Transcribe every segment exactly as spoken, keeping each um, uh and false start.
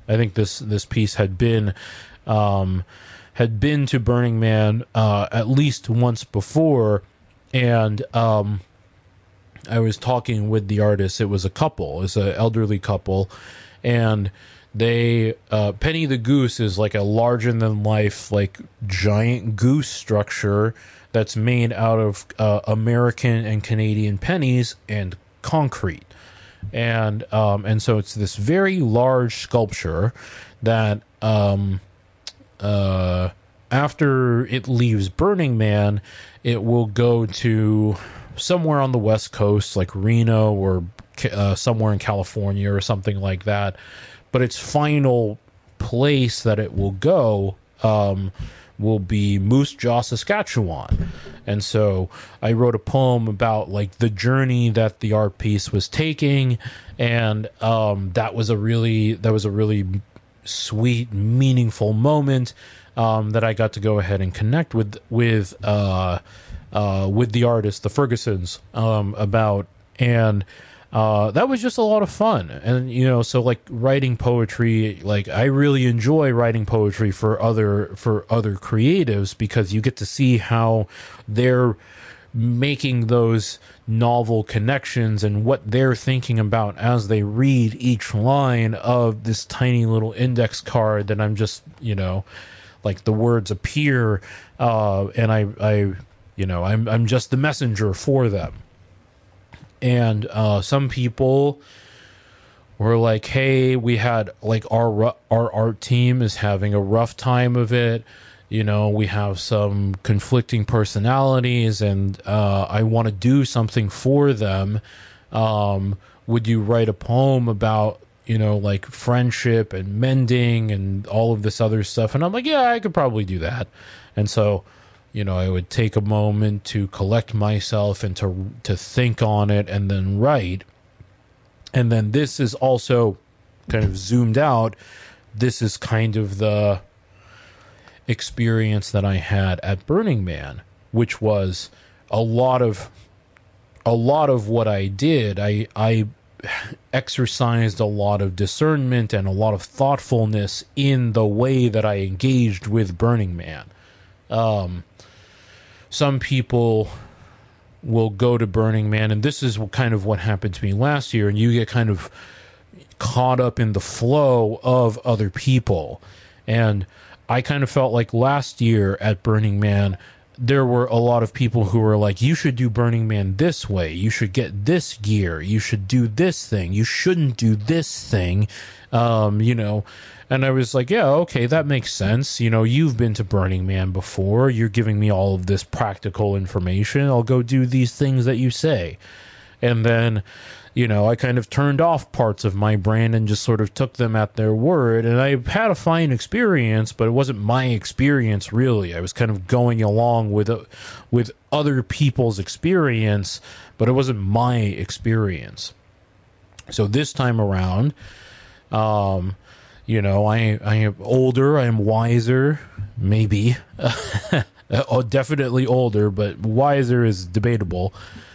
I think this this piece had been um, had been to Burning Man uh, at least once before, and um, I was talking with the artist. It was a couple, it's an elderly couple, and they uh, Penny the Goose is like a larger than life, like giant goose structure that's made out of uh, American and Canadian pennies and concrete. And um, and so it's this very large sculpture that um, uh, after it leaves Burning Man, it will go to somewhere on the West Coast, like Reno or uh, somewhere in California or something like that. But its final place that it will go um, will be Moose Jaw, Saskatchewan. And so I wrote a poem about like the journey that the art piece was taking, and um, that was a really that was a really sweet, meaningful moment um, that I got to go ahead and connect with with uh, uh, with the artist, the Fergusons, um, about, and uh, that was just a lot of fun. And you know, so like writing poetry, like I really enjoy writing poetry for other for other creatives, because you get to see how they're making those novel connections and what they're thinking about as they read each line of this tiny little index card that I'm just, you know, like the words appear, uh, and I, I, you know, I'm I'm just the messenger for them. And uh, some people were like, "Hey, we had like our our art team is having a rough time of it. You know, we have some conflicting personalities, and uh, I want to do something for them. Um, would you write a poem about, you know, like friendship and mending and all of this other stuff?" And I'm like, "Yeah, I could probably do that." And so, you know, I would take a moment to collect myself and to to think on it and then write. And then this is also kind of zoomed out. This is kind of the experience that I had at Burning Man, which was a lot of a lot of what I did. I I exercised a lot of discernment and a lot of thoughtfulness in the way that I engaged with Burning Man. Um, some people will go to Burning Man, and this is kind of what happened to me last year, and you get kind of caught up in the flow of other people. And I kind of felt like last year at Burning Man, there were a lot of people who were like, "You should do Burning Man this way. You should get this gear. You should do this thing. You shouldn't do this thing." Um, you know, and I was like, "Yeah, okay, that makes sense. You know, you've been to Burning Man before. You're giving me all of this practical information. I'll go do these things that you say." And then, you know, I kind of turned off parts of my brain and just sort of took them at their word. And I had a fine experience, but it wasn't my experience, really. I was kind of going along with uh, with other people's experience, but it wasn't my experience. So this time around, um, you know, I, I am older, I am wiser, maybe. Oh, definitely older, but wiser is debatable.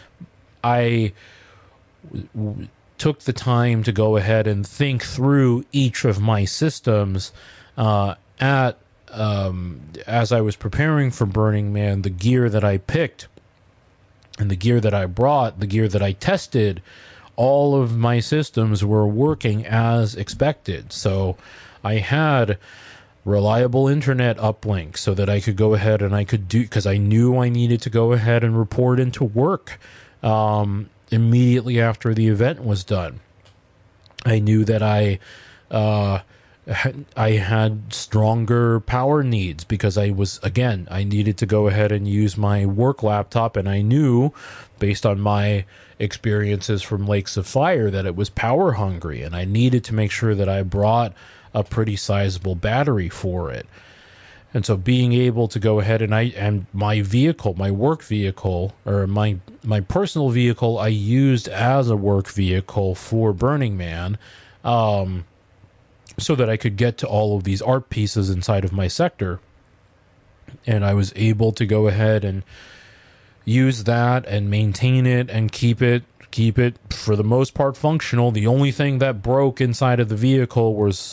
I w- took the time to go ahead and think through each of my systems uh, at um, as I was preparing for Burning Man. The gear that I picked and the gear that I brought, the gear that I tested, all of my systems were working as expected. So I had reliable internet uplink so that I could go ahead and I could do, because I knew I needed to go ahead and report into work Um, immediately after the event was done. I knew that I uh, I had stronger power needs because I was, again, I needed to go ahead and use my work laptop, and I knew, based on my experiences from Lakes of Fire, that it was power hungry, and I needed to make sure that I brought a pretty sizable battery for it. And so being able to go ahead and I and my vehicle, my work vehicle, or my my personal vehicle, I used as a work vehicle for Burning Man, um, so that I could get to all of these art pieces inside of my sector. And I was able to go ahead and use that and maintain it and keep it keep it for the most part functional. The only thing that broke inside of the vehicle was